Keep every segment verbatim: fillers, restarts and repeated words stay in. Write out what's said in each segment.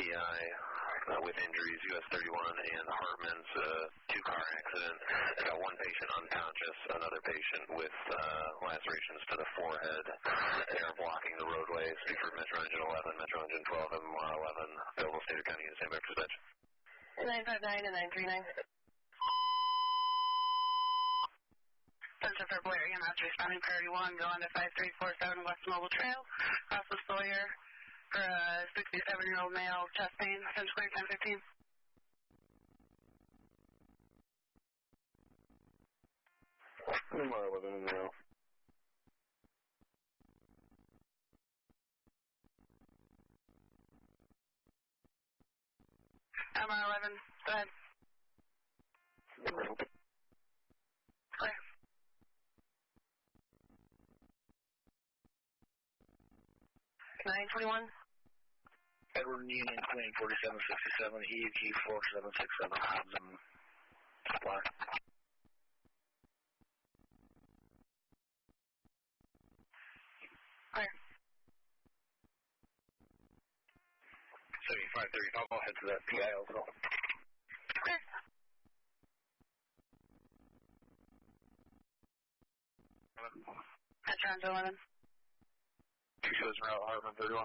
I uh, with injuries, U S thirty-one, and Hartman's uh, two-car accident. Got one patient unconscious, another patient with uh, lacerations to the forehead. They are blocking the roadways. For Metro Engine eleven, Metro Engine twelve, M M R eleven, available State of County and San Vector dispatch. nine five nine and nine three nine. Center for Blair, you're not responding priority one, go on to five three four seven West Mobile Trail, cross with Sawyer for a sixty-seven-year-old male, chest pain, center clear, ten fifteen. M M R eleven in the row. M R eleven, go ahead. Clear. nine twenty-one. Edward Union, Queen, forty-seven sixty-seven, E U G four seven six seven, Hobbs and Supply. Clear. seventy-five thirty-five, I'll head to that P I also. Clear. Metron eleven. Two shows route, Hartman thirty-one.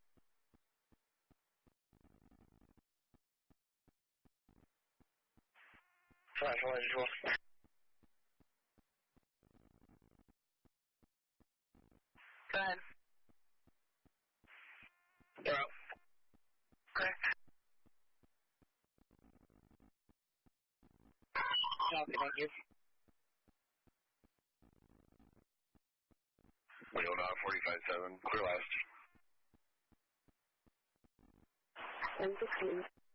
Flash light as well. Go ahead. They're out. Clear. Copy, thank you. Leona, forty-five seven, clear last. ten fifteen.